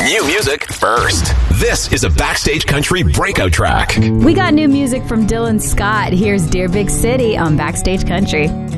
New music first. This is a Backstage Country breakout track. We got new music from Dylan Scott. Here's Dear Big City on Backstage Country.